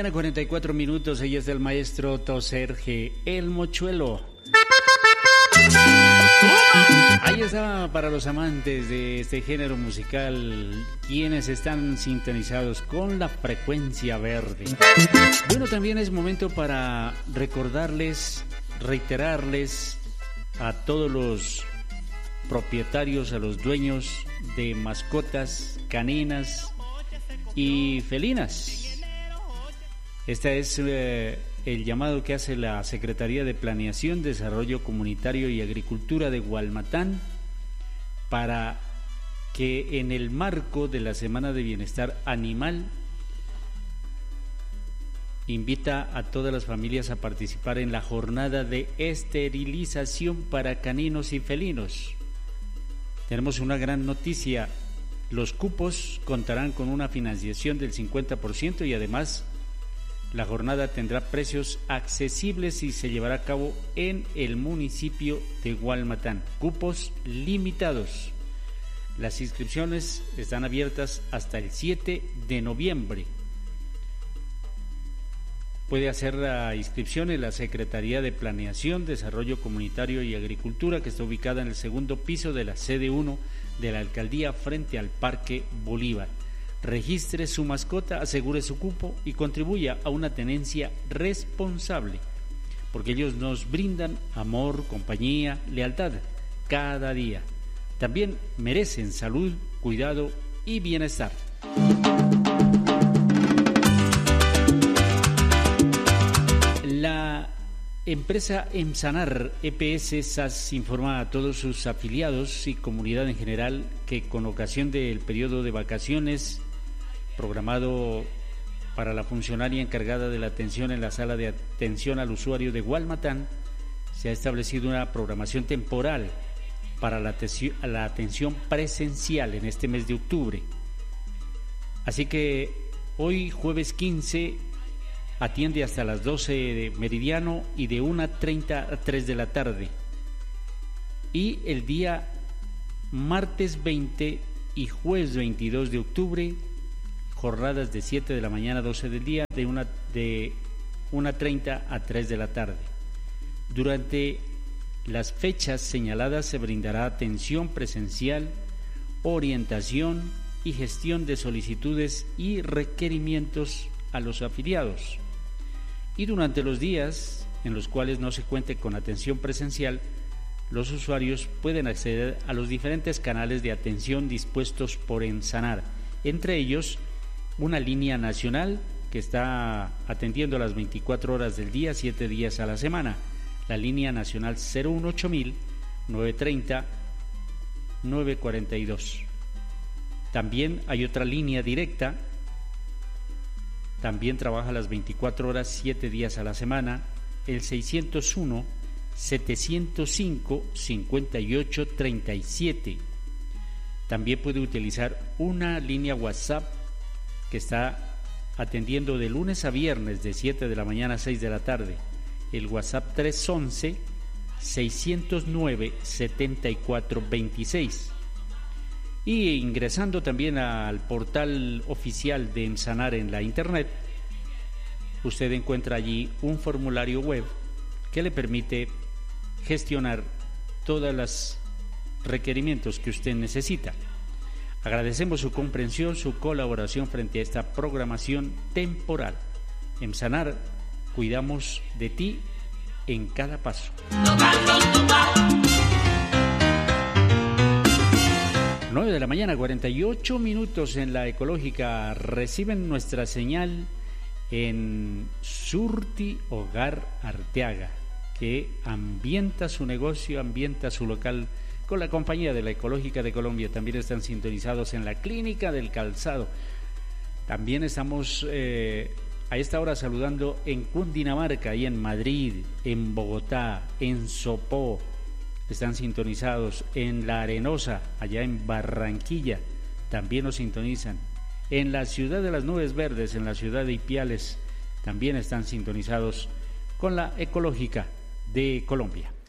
mañana, 44 minutos. Ahí está el maestro Toserge, el mochuelo. Ahí está para los amantes de este género musical, quienes están sintonizados con la frecuencia verde. Bueno, también es momento para recordarles, reiterarles a todos los propietarios, a los dueños de mascotas caninas y felinas. Este es el llamado que hace la Secretaría de Planeación, Desarrollo Comunitario y Agricultura de Gualmatán para que en el marco de la Semana de Bienestar Animal invita a todas las familias a participar en la jornada de esterilización para caninos y felinos. Tenemos una gran noticia: los cupos contarán con una financiación del 50% y además la jornada tendrá precios accesibles y se llevará a cabo en el municipio de Gualmatán. Cupos limitados. Las inscripciones están abiertas hasta el 7 de noviembre. Puede hacer la inscripción en la Secretaría de Planeación, Desarrollo Comunitario y Agricultura, que está ubicada en el segundo piso de la sede 1 de la alcaldía frente al Parque Bolívar. Registre su mascota, asegure su cupo y contribuya a una tenencia responsable, porque ellos nos brindan amor, compañía, lealtad cada día. También merecen salud, cuidado y bienestar. La empresa Emsanar EPS SAS informa a todos sus afiliados y comunidad en general que con ocasión del periodo de vacaciones programado para la funcionaria encargada de la atención en la sala de atención al usuario de Gualmatán, se ha establecido una programación temporal para la atención presencial en este mes de octubre. Así que hoy, jueves 15, atiende hasta las 12 de meridiano y de 1:30 a 3 de la tarde. Y el día martes 20 y jueves 22 de octubre, jornadas de 7 de la mañana a 12 del día, de 1:30 a 3 de la tarde. Durante las fechas señaladas se brindará atención presencial, orientación y gestión de solicitudes y requerimientos a los afiliados. Y durante los días en los cuales no se cuente con atención presencial, los usuarios pueden acceder a los diferentes canales de atención dispuestos por Emsanar, entre ellos una línea nacional que está atendiendo a las 24 horas del día, 7 días a la semana, la línea nacional 018.000 930 942. También hay otra línea directa, también trabaja las 24 horas, 7 días a la semana, el 601 705 5837. También puede utilizar una línea WhatsApp que está atendiendo de lunes a viernes de 7 de la mañana a 6 de la tarde, el WhatsApp 311 609 7426. Y ingresando también al portal oficial de Emsanar en la internet, usted encuentra allí un formulario web que le permite gestionar todos los requerimientos que usted necesita. Agradecemos su comprensión, su colaboración frente a esta programación temporal. Emsanar, cuidamos de ti en cada paso. 9 de la mañana, 48 minutos en la ecológica. Reciben nuestra señal en Surti Hogar Arteaga, que ambienta su negocio, ambienta su local con la compañía de la Ecológica de Colombia. También están sintonizados en la Clínica del Calzado. También estamos a esta hora saludando en Cundinamarca, y en Madrid, en Bogotá, en Sopó. Están sintonizados en La Arenosa, allá en Barranquilla. También nos sintonizan. En la ciudad de las Nubes Verdes, en la ciudad de Ipiales, también están sintonizados con la Ecológica de Colombia.